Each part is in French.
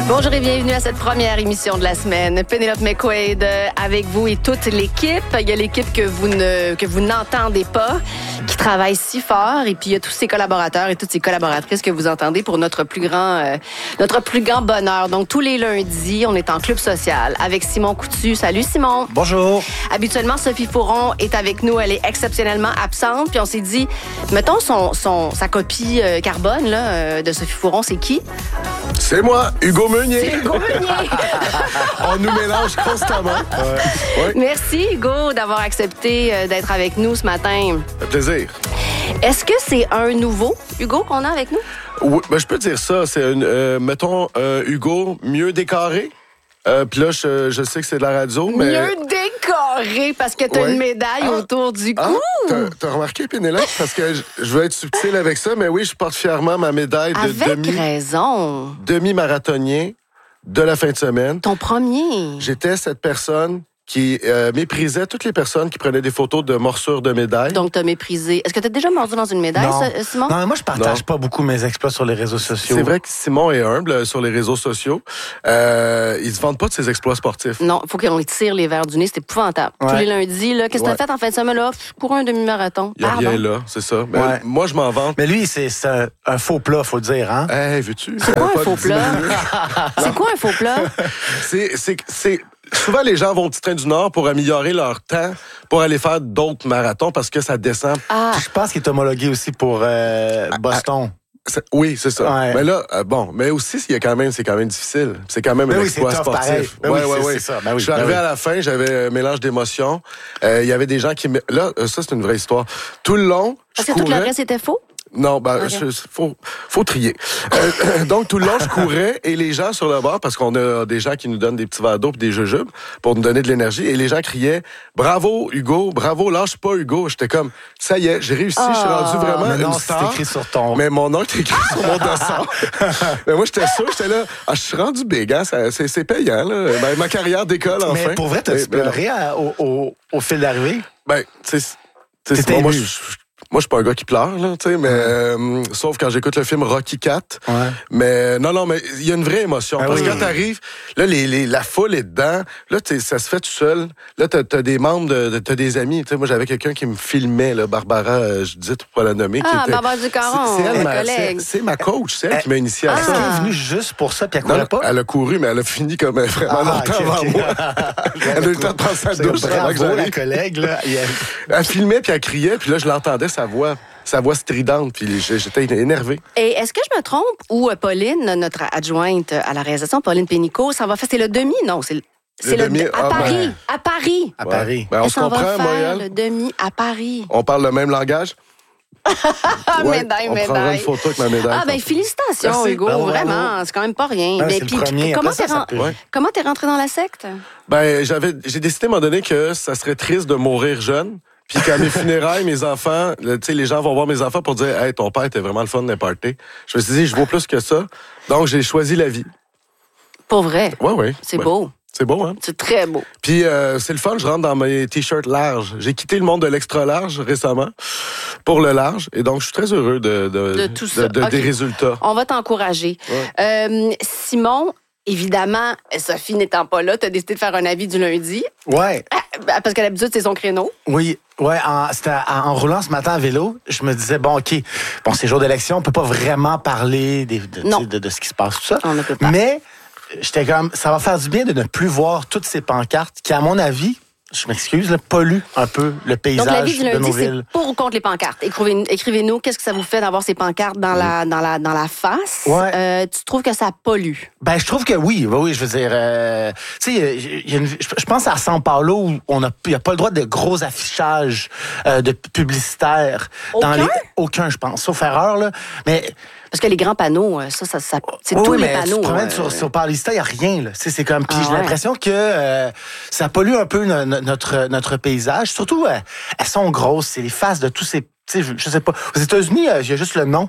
Bonjour et bienvenue à cette première émission de la semaine. Penelope McQuaid avec vous et toute l'équipe. Il y a l'équipe que vous n'entendez pas, qui travaille si fort, et puis il y a tous ses collaborateurs et toutes ses collaboratrices que vous entendez pour notre plus grand bonheur. Donc tous les lundis, on est en club social avec Simon Coutu. Salut Simon. Bonjour. Habituellement, Sophie Fauron est avec nous. Elle est exceptionnellement absente. Puis on s'est dit, mettons sa copie carbone là, de Sophie Fauron, c'est qui? C'est moi, Hugo Meunier. C'est Hugo Meunier. On nous mélange constamment. Ouais. Merci, Hugo, d'avoir accepté d'être avec nous ce matin. Un plaisir. Est-ce que c'est un nouveau Hugo qu'on a avec nous? Oui, ben, je peux dire ça. C'est mettons, Hugo mieux décoré. Puis là, je sais que c'est de la radio, mais... Mieux décoré, parce que t'as une médaille autour du cou. T'as remarqué, Pénélope? Parce que je veux être subtil avec ça, mais oui, je porte fièrement ma médaille de raison. demi-marathonien de la fin de semaine. Ton premier. J'étais cette personne qui méprisait toutes les personnes qui prenaient des photos de morsures de médailles. Donc, t'as méprisé. Est-ce que t'as déjà mordu dans une médaille, Simon? Non, moi, je partage pas beaucoup mes exploits sur les réseaux sociaux. C'est vrai que Simon est humble sur les réseaux sociaux. Il se vante pas de ses exploits sportifs. Non, il faut qu'on lui tire les verres du nez. C'est épouvantable. Ouais. Tous les lundis, là, qu'est-ce que t'as fait en fin de semaine? Là, cours un demi-marathon. Il n'y a rien là, c'est ça. Mais moi, je m'en vante. Mais lui, c'est un faux plat, faut le dire, hein? Hey, veux-tu? C'est quoi un faux plat? C'est quoi un faux plat? C'est souvent, les gens vont au Petit Train du Nord pour améliorer leur temps pour aller faire d'autres marathons parce que ça descend. Je pense qu'il est homologué aussi pour Boston. Oui, c'est ça. Ouais. Mais là, mais aussi, c'est quand même difficile. C'est quand même un exploit sportif. C'est ça. Ben oui, je suis arrivé à la fin, j'avais un mélange d'émotions. Il y avait des gens qui... Là, ça, c'est une vraie histoire. Tout le long, Parce que tout le reste était faux? Non, faut trier. Donc, tout le long, je courais et les gens sur le bord, parce qu'on a des gens qui nous donnent des petits verres d'eau et des jujubes pour nous donner de l'énergie, et les gens criaient « Bravo, Hugo! Bravo, lâche pas, Hugo! » J'étais comme « Ça y est, j'ai réussi, je suis rendu vraiment une star. » c'est écrit sur ton... Mais mon nom est écrit sur mon dossard. Mais moi, j'étais sûr, j'étais là, je suis rendu big, hein, c'est payant, là. Ben, ma carrière décolle, enfin. Mais pour vrai, t'as-tu pleuré au fil d'arrivée? Ben, tu sais, moi, je suis pas un gars qui pleure, là, tu sais, mais sauf quand j'écoute le film Rocky IV. Ouais. Mais non, mais il y a une vraie émotion. Parce que quand t'arrives, là, la foule est dedans. Là, ça se fait tout seul. Là, t'as des membres, t'as des amis. Tu sais, moi, j'avais quelqu'un qui me filmait, là, Barbara, je dis pour pas la nommer. Barbara Ducaron, collègue. C'est ma coach, c'est elle qui m'a initié à ça. Elle est venue juste pour ça, puis elle courait pas? Elle a couru, mais elle a fini comme vraiment longtemps avant moi. Elle a eu le temps de prendre sa douche. Bravo, la collègue, là. Elle filmait, puis elle criait, puis là, je l'entendais, sa voix stridente, puis j'étais énervé. Et est-ce que je me trompe, ou Pauline, notre adjointe à la réalisation, Pauline Pénicaud, ça va faire, c'est le demi? Non, c'est le demi. À Paris. À Paris. À Paris. Ben, on se comprend, à Montréal. Le demi à Paris. On parle le même langage? Médaille. On prendra une photo avec ma médaille. Félicitations, Merci. Hugo. Bravo. Vraiment, c'est quand même pas rien. C'est le premier. Comment t'es rentré dans la secte? Ben, j'ai décidé à un moment donné que ça serait triste de mourir jeune. Puis qu'à mes funérailles, mes enfants, tu sais, les gens vont voir mes enfants pour dire « Hey, ton père était vraiment le fun d'un party. » Je me suis dit, je vaux plus que ça. Donc, j'ai choisi la vie. Pour vrai? Oui. C'est beau. C'est beau, hein? C'est très beau. Puis c'est le fun, je rentre dans mes t-shirts larges. J'ai quitté le monde de l'extra large récemment pour le large. Et donc, je suis très heureux de tout ça. des résultats. On va t'encourager. Ouais. Simon, évidemment, Sophie n'étant pas là, tu as décidé de faire un avis du lundi. Ouais. Parce que d'habitude, c'est son créneau. Oui. Ouais, en roulant ce matin à vélo, je me disais, c'est jour d'élection, on peut pas vraiment parler de ce qui se passe, tout ça. On ne peut pas. Mais j'étais comme, ça va faire du bien de ne plus voir toutes ces pancartes qui, à mon avis, je m'excuse, polluent un peu le paysage de nos villes. Donc, l'avis du lundi, c'est pour ou contre les pancartes? Écrivez-nous, qu'est-ce que ça vous fait d'avoir ces pancartes dans la face? Ouais. Tu trouves que ça pollue? Ben, je trouve que oui, je veux dire, tu sais, je pense à São Paulo où il n'y a pas le droit de gros affichages de publicitaires. Aucun, je pense, sauf erreur, là. Mais... Parce que les grands panneaux, ça c'est tous les panneaux. Tu te promènes sur Paulista, il n'y a rien, là. C'est comme, puis j'ai l'impression que ça pollue un peu notre paysage. Surtout, elles sont grosses, c'est les faces de tous ces... Je sais pas. Aux États-Unis, il y a juste le nom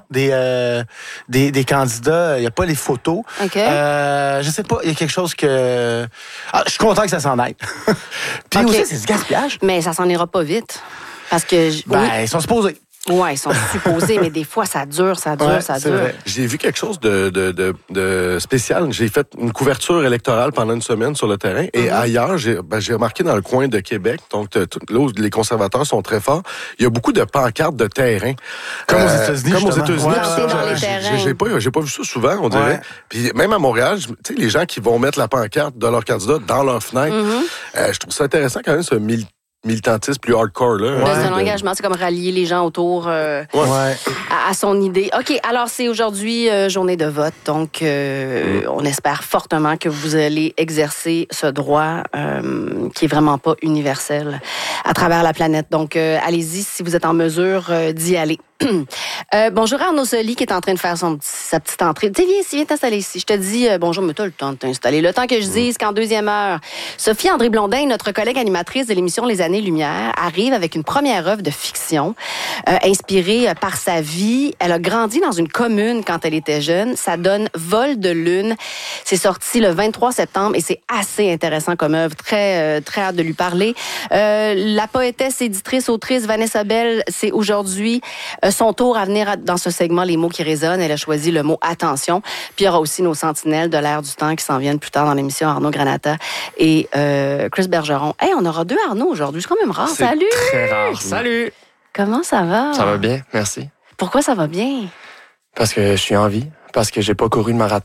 des candidats. Il n'y a pas les photos. Okay. Je sais pas. Il y a quelque chose que... je suis content que ça s'en aille. Puis aussi, c'est du gaspillage. Mais ça s'en ira pas vite. Parce que... Ils sont supposés. Ouais, ils sont supposés, mais des fois, ça dure. C'est vrai. J'ai vu quelque chose de spécial. J'ai fait une couverture électorale pendant une semaine sur le terrain. Et ailleurs, j'ai remarqué dans le coin de Québec, donc là où les conservateurs sont très forts, il y a beaucoup de pancartes de terrain. Comme aux États-Unis, Comme aux justement. États-Unis. Ouais, dans les terrains. J'ai pas vu ça souvent, on dirait. Ouais. Puis même à Montréal, tu sais, les gens qui vont mettre la pancarte de leur candidat dans leur fenêtre, je trouve ça intéressant quand même, ce militantisme plus hardcore, là. C'est un engagement, c'est comme rallier les gens autour à son idée. OK, alors c'est aujourd'hui journée de vote, donc on espère fortement que vous allez exercer ce droit qui est vraiment pas universel à travers la planète. Donc, allez-y si vous êtes en mesure d'y aller. Bonjour Arnaud Soli qui est en train de faire sa petite entrée. Tu sais, viens t'installer ici. Je te dis bonjour, mais t'as le temps de t'installer. Le temps que je dise qu'en deuxième heure, Sophie André Blondin, notre collègue animatrice de l'émission Les Années-Lumière, arrive avec une première œuvre de fiction inspirée par sa vie. Elle a grandi dans une commune quand elle était jeune. Ça donne Vol de lune. C'est sorti le 23 septembre et c'est assez intéressant comme œuvre. Très hâte de lui parler. La poétesse, éditrice, autrice Vanessa Bell, c'est aujourd'hui son tour à venir dans ce segment Les mots qui résonnent. Elle a choisi le mot attention. Puis il y aura aussi nos sentinelles de l'air du temps qui s'en viennent plus tard dans l'émission, Arnaud Granata et Chris Bergeron. Hey, on aura deux Arnaud aujourd'hui. C'est quand même rare. C'est Salut! très rare. Salut! Comment ça va? Ça va bien, merci. Pourquoi ça va bien? Parce que je suis en vie, parce que j'ai pas couru de marathon.